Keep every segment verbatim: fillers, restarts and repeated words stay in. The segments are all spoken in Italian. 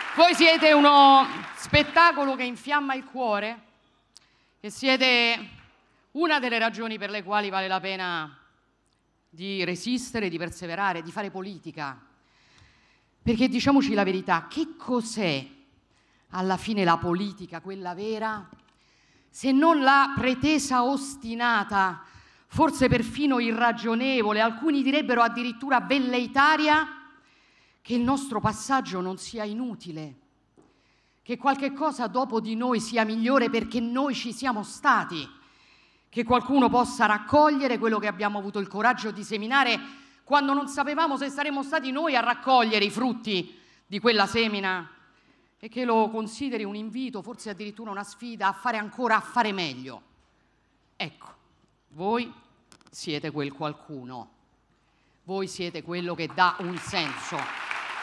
Voi siete uno spettacolo che infiamma il cuore e siete una delle ragioni per le quali vale la pena di resistere, di perseverare, di fare politica. Perché diciamoci la verità, che cos'è alla fine la politica, quella vera, se non la pretesa ostinata, forse perfino irragionevole, alcuni direbbero addirittura velleitaria, che il nostro passaggio non sia inutile, che qualche cosa dopo di noi sia migliore perché noi ci siamo stati, che qualcuno possa raccogliere quello che abbiamo avuto il coraggio di seminare quando non sapevamo se saremmo stati noi a raccogliere i frutti di quella semina, e che lo consideri un invito, forse addirittura una sfida a fare ancora, a fare meglio. Ecco, voi siete quel qualcuno, voi siete quello che dà un senso.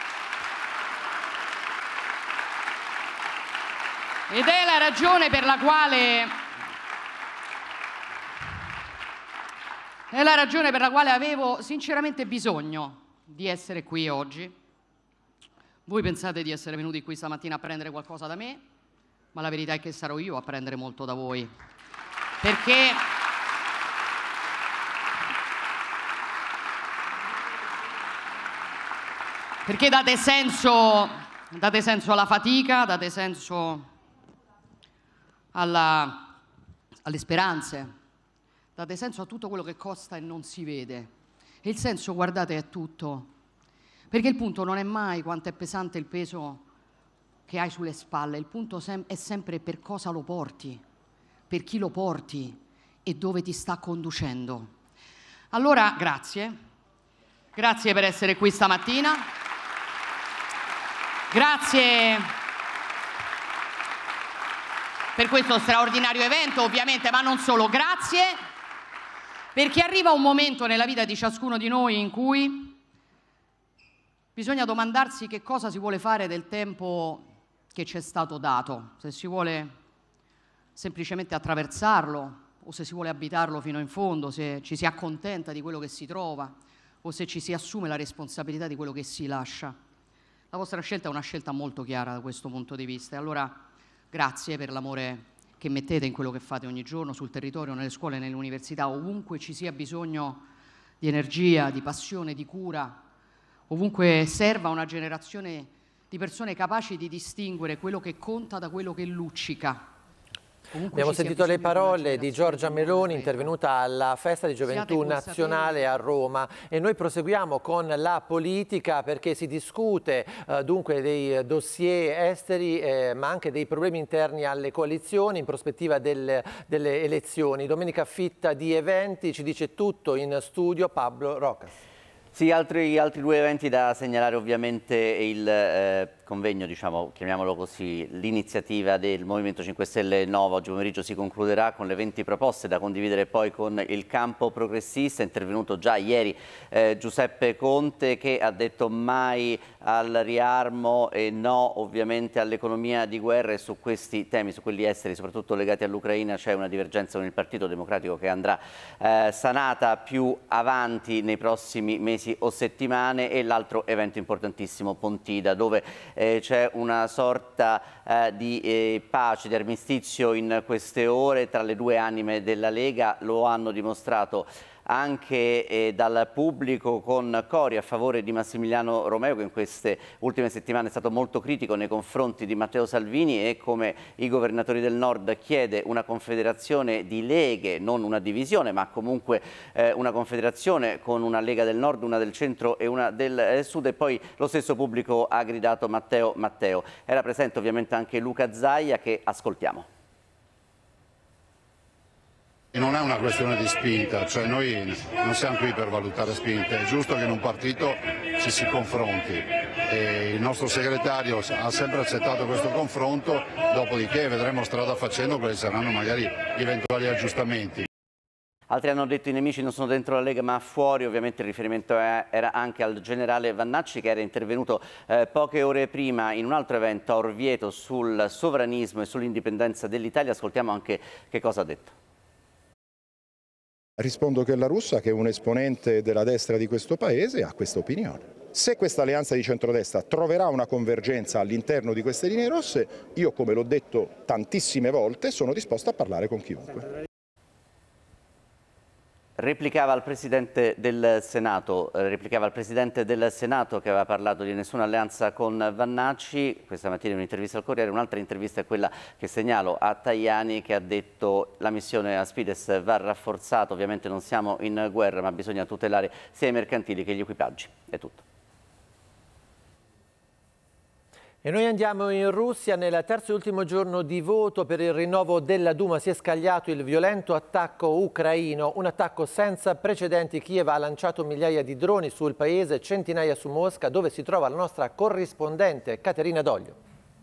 Ed è la ragione per la quale è la ragione per la quale avevo sinceramente bisogno di essere qui oggi. Voi pensate di essere venuti qui stamattina a prendere qualcosa da me, ma la verità è che sarò io a prendere molto da voi. Perché Perché date senso, date senso alla fatica, date senso alla, alle speranze, date senso a tutto quello che costa e non si vede. E il senso, guardate, è tutto. Perché il punto non è mai quanto è pesante il peso che hai sulle spalle, il punto è sempre per cosa lo porti, per chi lo porti e dove ti sta conducendo. Allora, grazie. Grazie per essere qui stamattina. Grazie per questo straordinario evento, ovviamente, ma non solo. Grazie perché arriva un momento nella vita di ciascuno di noi in cui bisogna domandarsi che cosa si vuole fare del tempo che ci è stato dato, se si vuole semplicemente attraversarlo o se si vuole abitarlo fino in fondo, se ci si accontenta di quello che si trova o se ci si assume la responsabilità di quello che si lascia. La vostra scelta è una scelta molto chiara da questo punto di vista. E allora grazie per l'amore che mettete in quello che fate ogni giorno sul territorio, nelle scuole, nelle università, ovunque ci sia bisogno di energia, di passione, di cura, ovunque serva una generazione di persone capaci di distinguere quello che conta da quello che luccica. Comunque abbiamo sentito le parole di Giorgia Meloni, intervenuta alla Festa di Gioventù Nazionale a Roma, e noi proseguiamo con la politica perché si discute eh, dunque dei dossier esteri eh, ma anche dei problemi interni alle coalizioni in prospettiva del, delle elezioni. Domenica fitta di eventi, ci dice tutto in studio Pablo Rocas. Sì, altri, altri due eventi da segnalare, ovviamente il eh, convegno, diciamo, chiamiamolo così, l'iniziativa del Movimento cinque Stelle Nova oggi pomeriggio si concluderà con le venti proposte da condividere poi con il campo progressista. È intervenuto già ieri eh, Giuseppe Conte, che ha detto mai al riarmo e no ovviamente all'economia di guerra, e su questi temi, su quelli esteri, soprattutto legati all'Ucraina, c'è una divergenza con il Partito Democratico che andrà eh, sanata più avanti nei prossimi mesi o settimane. E l'altro evento importantissimo, Pontida, dove eh, c'è una sorta eh, di eh, pace, di armistizio in queste ore tra le due anime della Lega. Lo hanno dimostrato anche eh, dal pubblico, con cori a favore di Massimiliano Romeo, che in queste ultime settimane è stato molto critico nei confronti di Matteo Salvini, e come i governatori del Nord chiede una confederazione di leghe, non una divisione, ma comunque eh, una confederazione con una Lega del Nord, una del centro e una del Sud. E poi lo stesso pubblico ha gridato Matteo, Matteo. Era presente ovviamente anche Luca Zaia, che ascoltiamo. Non è una questione di spinta, cioè noi non siamo qui per valutare spinte, è giusto che in un partito ci si confronti, e il nostro segretario ha sempre accettato questo confronto, dopodiché vedremo strada facendo quali saranno magari gli eventuali aggiustamenti. Altri hanno detto i nemici non sono dentro la Lega ma fuori. Ovviamente il riferimento era anche al generale Vannacci, che era intervenuto eh, poche ore prima in un altro evento a Orvieto sul sovranismo e sull'indipendenza dell'Italia. Ascoltiamo anche che cosa ha detto. Rispondo che la Russa, che è un esponente della destra di questo paese, ha questa opinione. Se questa alleanza di centrodestra troverà una convergenza all'interno di queste linee rosse, io, come l'ho detto tantissime volte, sono disposto a parlare con chiunque. Replicava al Presidente del Senato, eh, replicava al Presidente del Senato che aveva parlato di nessuna alleanza con Vannacci. Questa mattina in un'intervista al Corriere, un'altra intervista è quella che segnalo a Tajani, che ha detto la missione Aspides va rafforzata, ovviamente non siamo in guerra ma bisogna tutelare sia i mercantili che gli equipaggi. È tutto. E noi andiamo in Russia. Nel terzo e ultimo giorno di voto per il rinnovo della Duma si è scagliato il violento attacco ucraino, un attacco senza precedenti. Kiev ha lanciato migliaia di droni sul paese, centinaia su Mosca, dove si trova la nostra corrispondente Caterina Doglio.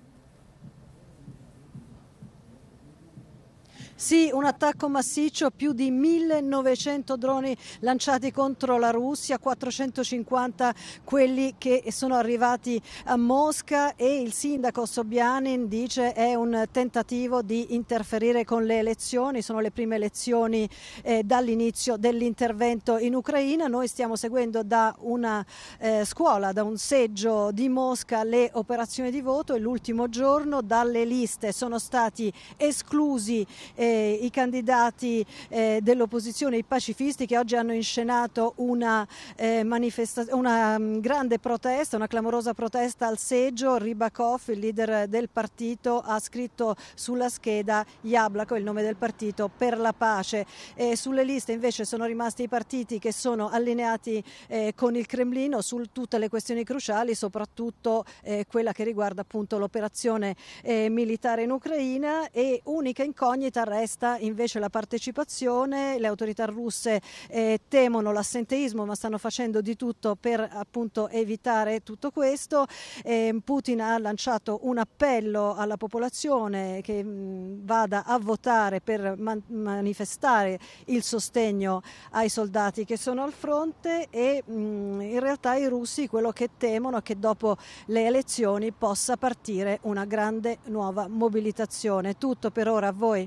Sì, un attacco massiccio, più di millenovecento droni lanciati contro la Russia, quattrocentocinquanta quelli che sono arrivati a Mosca, e il sindaco Sobyanin dice è un tentativo di interferire con le elezioni, sono le prime elezioni eh, dall'inizio dell'intervento in Ucraina. Noi stiamo seguendo da una eh, scuola, da un seggio di Mosca, le operazioni di voto, e l'ultimo giorno dalle liste sono stati esclusi eh, i candidati eh, dell'opposizione, i pacifisti, che oggi hanno inscenato una, eh, manifesta- una um, grande protesta, una clamorosa protesta al seggio. Rybakov, il leader del partito, ha scritto sulla scheda Yablako, il nome del partito, per la pace. E sulle liste invece sono rimasti i partiti che sono allineati eh, con il Cremlino su tutte le questioni cruciali, soprattutto eh, quella che riguarda appunto l'operazione eh, militare in Ucraina, e unica incognita resta invece la partecipazione. Le autorità russe eh, temono l'assenteismo, ma stanno facendo di tutto per appunto evitare tutto questo. Eh, Putin ha lanciato un appello alla popolazione che mh, vada a votare per man- manifestare il sostegno ai soldati che sono al fronte, e mh, in realtà i russi quello che temono è che dopo le elezioni possa partire una grande nuova mobilitazione. Tutto per ora, a voi.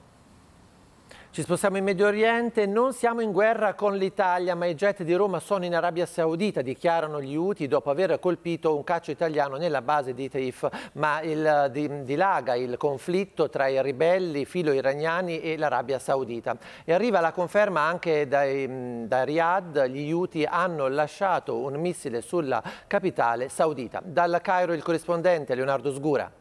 Ci spostiamo in Medio Oriente. Non siamo in guerra con l'Italia, ma i jet di Roma sono in Arabia Saudita, dichiarano gli Houthi dopo aver colpito un caccia italiano nella base di Taif. Ma il, di, dilaga il conflitto tra i ribelli filo-iraniani e l'Arabia Saudita. E arriva la conferma anche dai, da Riyadh: gli Houthi hanno lasciato un missile sulla capitale saudita. Dal Cairo il corrispondente Leonardo Sgura.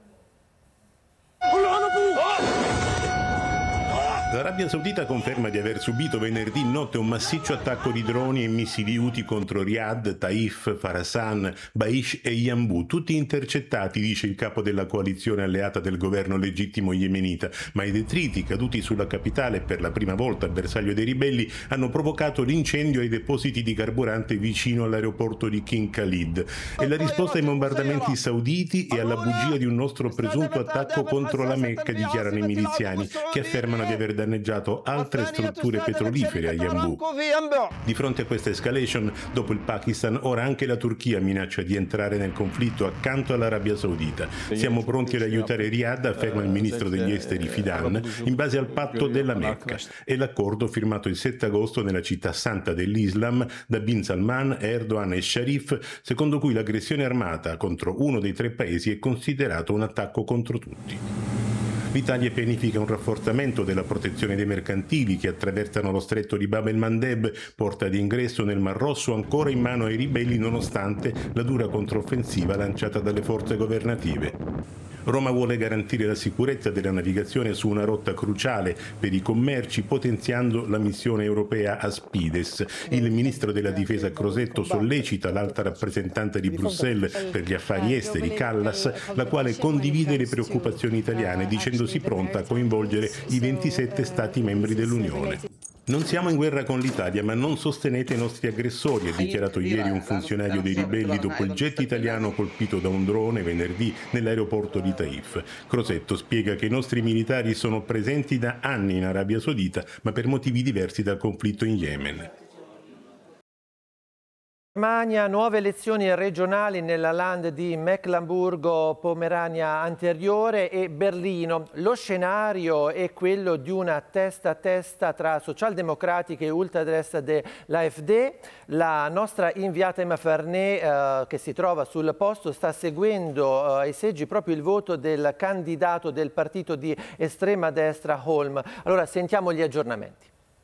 L'Arabia Saudita conferma di aver subito venerdì notte un massiccio attacco di droni e missili Houthi contro Riyadh, Taif, Farasan, Baish e Yanbu, tutti intercettati, dice il capo della coalizione alleata del governo legittimo yemenita, ma i detriti caduti sulla capitale per la prima volta bersaglio dei ribelli hanno provocato l'incendio ai depositi di carburante vicino all'aeroporto di King Khalid. È la risposta ai bombardamenti sauditi e alla bugia di un nostro presunto attacco contro la Mecca, dichiarano i miliziani, che affermano di aver danneggiato altre strutture petrolifere a Yanbu. Di fronte a questa escalation, dopo il Pakistan, ora anche la Turchia minaccia di entrare nel conflitto accanto all'Arabia Saudita. Siamo pronti ad aiutare Riyadh, afferma il ministro degli esteri Fidan, in base al patto della Mecca. È l'accordo firmato il sette agosto nella città santa dell'Islam da Bin Salman, Erdogan e Sharif, secondo cui l'aggressione armata contro uno dei tre paesi è considerato un attacco contro tutti. L'Italia pianifica un rafforzamento della protezione dei mercantili che attraversano lo stretto di Bab el-Mandeb, porta di ingresso nel Mar Rosso ancora in mano ai ribelli nonostante la dura controffensiva lanciata dalle forze governative. Roma vuole garantire la sicurezza della navigazione su una rotta cruciale per i commerci, potenziando la missione europea Aspides. Il ministro della Difesa Crosetto sollecita l'alta rappresentante di Bruxelles per gli affari esteri, Callas, la quale condivide le preoccupazioni italiane, dicendosi pronta a coinvolgere i ventisette Stati membri dell'Unione. Non siamo in guerra con l'Italia, ma non sostenete i nostri aggressori, ha dichiarato ieri un funzionario dei ribelli dopo il jet italiano colpito da un drone venerdì nell'aeroporto di Taif. Crosetto spiega che i nostri militari sono presenti da anni in Arabia Saudita, ma per motivi diversi dal conflitto in Yemen. Germania, nuove elezioni regionali nella Land di Mecklenburgo-Pomerania Anteriore e Berlino. Lo scenario è quello di una testa a testa tra socialdemocratiche e ultradestra dell'A F D. La nostra inviata Emma Farnet, eh, che si trova sul posto, sta seguendo eh, ai seggi proprio il voto del candidato del partito di estrema destra Holm. Allora sentiamo gli aggiornamenti.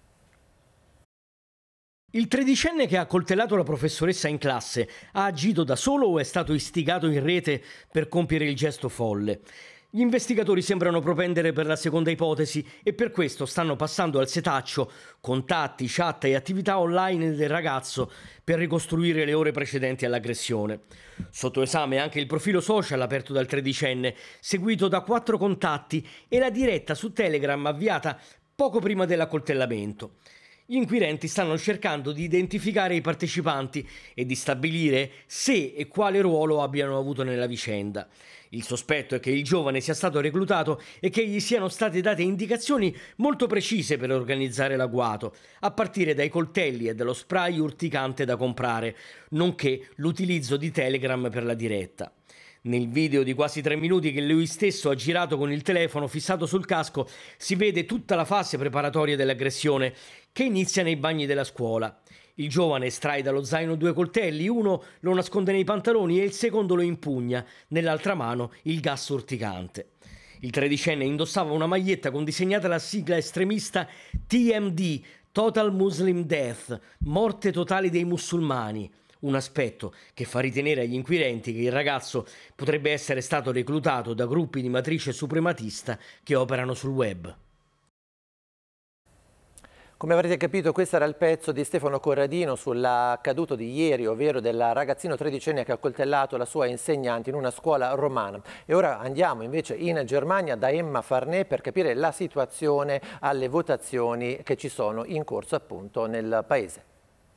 Il tredicenne che ha accoltellato la professoressa in classe ha agito da solo o è stato istigato in rete per compiere il gesto folle? Gli investigatori sembrano propendere per la seconda ipotesi e per questo stanno passando al setaccio contatti, chat e attività online del ragazzo per ricostruire le ore precedenti all'aggressione. Sotto esame anche il profilo social aperto dal tredicenne, seguito da quattro contatti, e la diretta su Telegram avviata poco prima dell'accoltellamento. Gli inquirenti stanno cercando di identificare i partecipanti e di stabilire se e quale ruolo abbiano avuto nella vicenda. Il sospetto è che il giovane sia stato reclutato e che gli siano state date indicazioni molto precise per organizzare l'agguato, a partire dai coltelli e dallo spray urticante da comprare, nonché l'utilizzo di Telegram per la diretta. Nel video di quasi tre minuti che lui stesso ha girato con il telefono fissato sul casco si vede tutta la fase preparatoria dell'aggressione, che inizia nei bagni della scuola. Il giovane estrae dallo zaino due coltelli, uno lo nasconde nei pantaloni e il secondo lo impugna, nell'altra mano il gas urticante. Il tredicenne indossava una maglietta con disegnata la sigla estremista T M D, Total Muslim Death, morte totale dei musulmani. Un aspetto che fa ritenere agli inquirenti che il ragazzo potrebbe essere stato reclutato da gruppi di matrice suprematista che operano sul web. Come avrete capito, questo era il pezzo di Stefano Corradino sull'accaduto di ieri, ovvero del ragazzino tredicenne che ha accoltellato la sua insegnante in una scuola romana. E ora andiamo invece in Germania da Emma Farnet per capire la situazione alle votazioni che ci sono in corso appunto nel paese.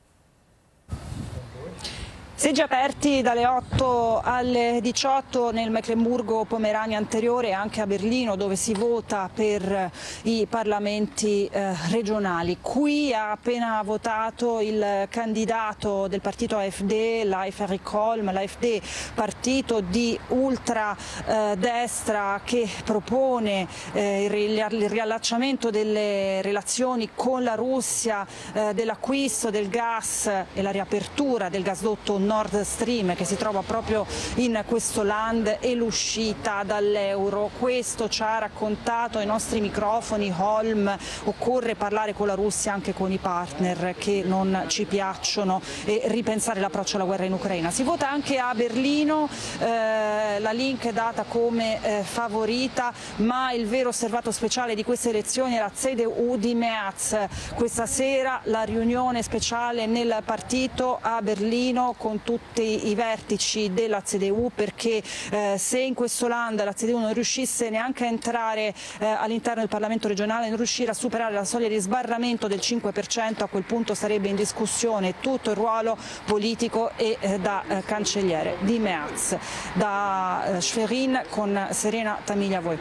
Seggi aperti dalle otto alle diciotto nel Mecklenburgo-Pomerania Anteriore e anche a Berlino, dove si vota per i parlamenti eh, regionali. Qui ha appena votato il candidato del partito A F D, Leif Erik Holm, l'A F D, partito di ultradestra eh, che propone eh, il riallacciamento delle relazioni con la Russia, eh, dell'acquisto del gas e la riapertura del gasdotto Nord Stream che si trova proprio in questo land e l'uscita dall'euro. Questo ci ha raccontato ai nostri microfoni Holm: occorre parlare con la Russia, anche con i partner che non ci piacciono, e ripensare l'approccio alla guerra in Ucraina. Si vota anche a Berlino, eh, la Link è data come eh, favorita, ma il vero osservato speciale di queste elezioni è la C D U di Merz. Questa sera la riunione speciale nel partito a Berlino con tutti i vertici della C D U, perché eh, se in questo land la C D U non riuscisse neanche a entrare eh, all'interno del Parlamento regionale, non riuscire a superare la soglia di sbarramento del cinque per cento, a quel punto sarebbe in discussione tutto il ruolo politico e eh, da eh, cancelliere di Merz. Da eh, Schwerin con Serena Tamiglia, voi.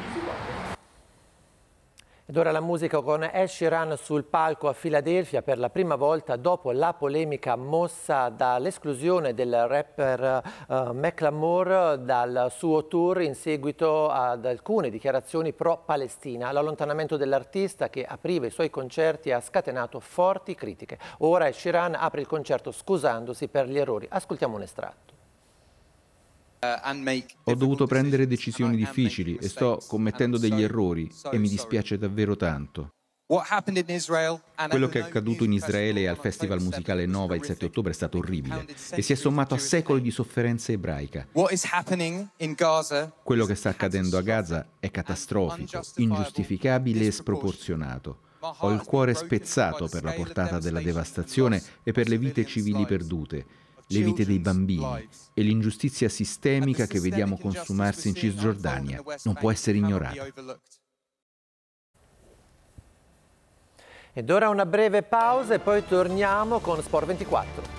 Ed ora la musica con Ed Sheeran sul palco a Filadelfia per la prima volta dopo la polemica mossa dall'esclusione del rapper uh, Macklemore dal suo tour in seguito ad alcune dichiarazioni pro-Palestina. L'allontanamento dell'artista che apriva i suoi concerti ha scatenato forti critiche. Ora Ed Sheeran apre il concerto scusandosi per gli errori. Ascoltiamo un estratto. Ho dovuto prendere decisioni difficili e sto commettendo degli errori e mi dispiace davvero tanto. Quello che è accaduto in Israele e al festival musicale Nova il sette ottobre è stato orribile e si è sommato a secoli di sofferenza ebraica. Quello che sta accadendo a Gaza è catastrofico, ingiustificabile e sproporzionato. Ho il cuore spezzato per la portata della devastazione e per le vite civili perdute, le vite dei bambini e l'ingiustizia sistemica che vediamo consumarsi in Cisgiordania non può essere ignorata. Ed ora una breve pausa e poi torniamo con Sport ventiquattro.